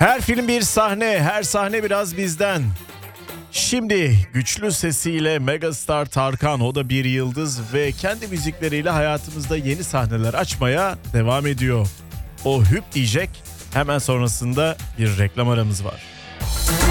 Her film bir sahne, her sahne biraz bizden. Şimdi güçlü sesiyle megastar Tarkan, o da bir yıldız ve kendi müzikleriyle hayatımızda yeni sahneler açmaya devam ediyor. O hüp diyecek, hemen sonrasında bir reklam aramız var.